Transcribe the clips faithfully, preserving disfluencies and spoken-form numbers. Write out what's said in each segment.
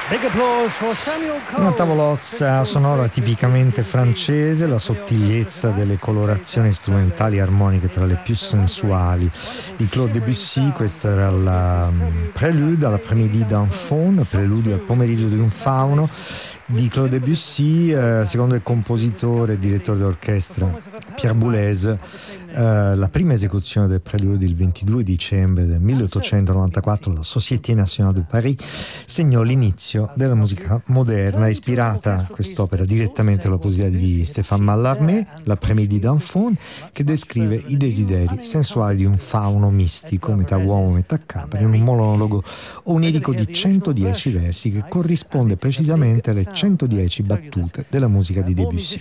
Una tavolozza sonora tipicamente francese, la sottigliezza delle colorazioni strumentali armoniche tra le più sensuali di Claude Debussy. Questo era il Prélude all'après-midi d'un faune, preludio al pomeriggio di un fauno di Claude Debussy, eh, secondo il compositore e direttore d'orchestra Pierre Boulez. Eh, la prima esecuzione del Prelude il ventidue dicembre del milleottocentonovantaquattro alla Société Nationale de Paris segnò l'inizio della musica moderna, ispirata quest'opera direttamente alla poesia di Stéphane Mallarmé, l'Après-midi d'un faune, che descrive i desideri sensuali di un fauno mistico, metà uomo metà capra, in un monologo onirico di centodieci versi che corrisponde precisamente alle centodieci battute della musica di Debussy.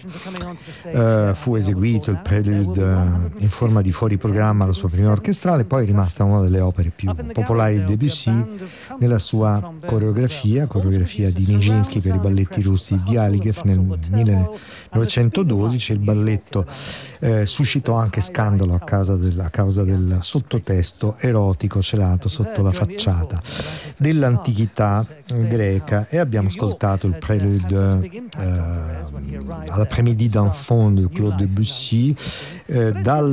Uh, fu eseguito il Prelude uh, in forma di fuori programma alla sua prima orchestrale, poi è rimasta una delle opere più popolari di Debussy nella sua coreografia, coreografia di Nijinsky per i balletti russi di Diaghilev nel millenovecentododici. Il balletto eh, suscitò anche scandalo a causa, del, a causa del sottotesto erotico celato sotto la facciata dell'antichità greca, e abbiamo ascoltato il Prelude eh, all'après-midi d'un faune di Claude Debussy eh,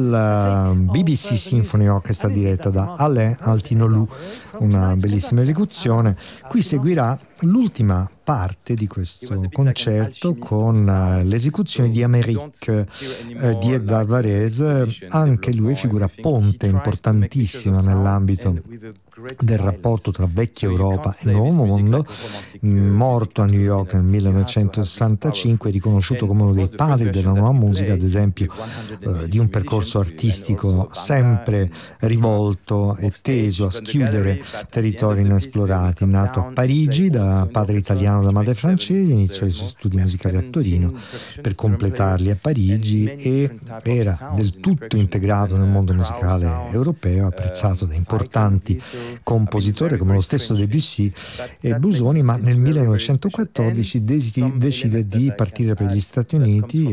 dal B B C Symphony Orchestra diretta da Alain Altinolou, una bellissima esecuzione. Qui seguirà l'ultima parte di questo concerto con uh, l'esecuzione di Amérique uh, di Edgar Varèse, anche lui figura ponte importantissima nell'ambito del rapporto tra vecchia Europa e nuovo mondo, morto a New York nel millenovecentosessantacinque, riconosciuto come uno dei padri della nuova musica, ad esempio uh, di un percorso artistico sempre rivolto e teso a schiudere territori inesplorati. Nato a Parigi da padre italiano da madre francese, iniziò i suoi studi musicali a Torino per completarli a Parigi e era del tutto integrato nel mondo musicale europeo, apprezzato da importanti compositori come lo stesso Debussy e Busoni, ma nel millenovecentoquattordici desi- decide di partire per gli Stati Uniti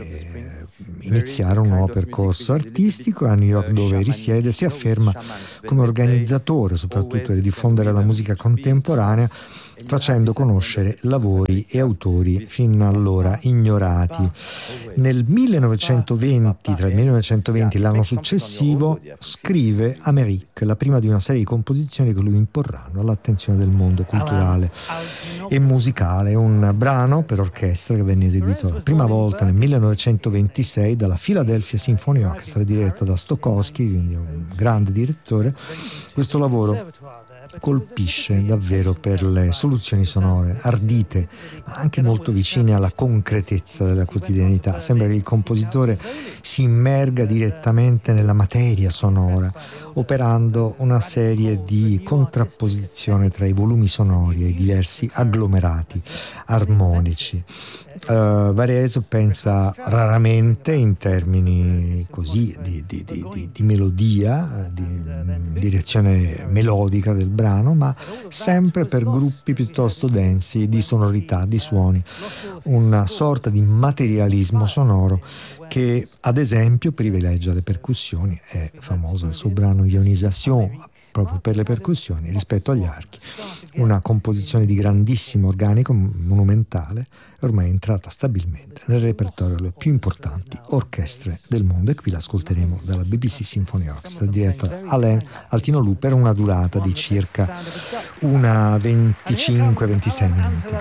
e iniziare un nuovo percorso artistico. A New York, dove risiede, si afferma come organizzatore, soprattutto di diffondere la musica contemporanea, facendo conoscere lavori e autori fin allora ignorati. Nel millenovecentoventi, tra il millenovecentoventi e l'anno successivo, scrive Amérique, la prima di una serie di composizioni che lui imporranno all'attenzione del mondo culturale e musicale. Un brano per orchestra che venne eseguito la prima volta nel millenovecentoventisei dalla Philadelphia Symphony Orchestra diretta da Stokowski, quindi un grande direttore. Questo lavoro colpisce davvero per le soluzioni sonore ardite, ma anche molto vicine alla concretezza della quotidianità. Sembra che il compositore si immerga direttamente nella materia sonora, operando una serie di contrapposizioni tra i volumi sonori e i diversi agglomerati armonici. Uh, Varèse pensa raramente in termini così di, di, di, di, di melodia, di direzione melodica del brano, ma sempre per gruppi piuttosto densi di sonorità, di suoni, una sorta di materialismo sonoro che ad esempio privilegia le percussioni. È famoso il suo brano Ionisation proprio per le percussioni rispetto agli archi, una composizione di grandissimo organico monumentale, ormai entrata stabilmente nel repertorio delle più importanti orchestre del mondo, e qui l'ascolteremo dalla B B C Symphony Orchestra diretta da Alain Altinolou per una durata di circa una venticinque ventisei minuti.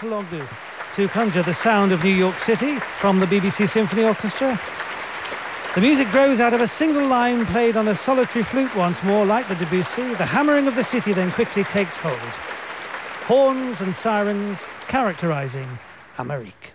To conjure the sound of New York City from the B B C Symphony Orchestra. The music grows out of a single line played on a solitary flute once more, like the Debussy. The hammering of the city then quickly takes hold. Horns and sirens characterizing Amérique.